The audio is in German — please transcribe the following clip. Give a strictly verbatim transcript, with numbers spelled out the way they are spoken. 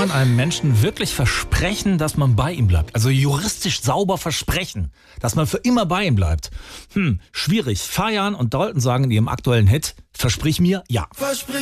man einem Menschen wirklich versprechen, dass man bei ihm bleibt? Also juristisch sauber versprechen, dass man für immer bei ihm bleibt. Hm, schwierig. Fajan und Dalton sagen in ihrem aktuellen Hit, versprich mir, ja. Versprich